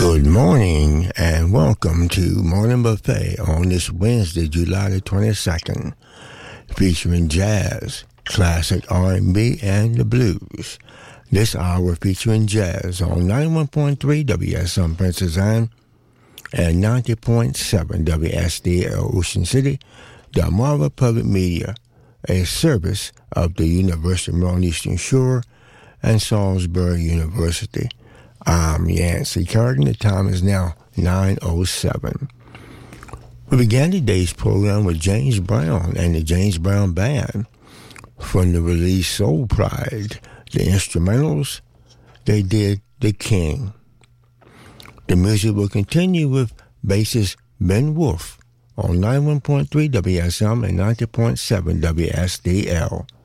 Good morning and welcome to Morning Buffet on this Wednesday, July the 22nd, featuring jazz, classic R&B, and the blues. This hour featuring jazz on 91.3 WSM Princess Anne and 90.7 WSDL Ocean City, Delmarva Public Media, a service of the University of Maryland Eastern Shore and Salisbury University. I'm Yancey Carden. The time is now 9:07. We began today's program with James Brown and the James Brown Band from the release Soul Pride. The instrumentals, they did The King. The music will continue with bassist Ben Wolf on 91.3 WSM and 90.7 WSDL.